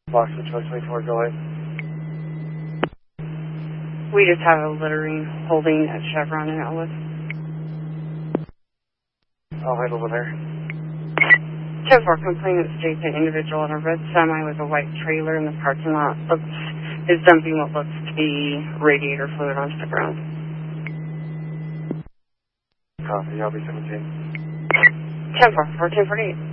Box of 24, go ahead. We just have a littering holding at Chevron in Ellis. I'll head over there. 10-4, complainant states an individual in a red semi with a white trailer in the parking lot is dumping what looks to be radiator fluid onto the ground. Copy, I'll be 17. 10-4, 1448.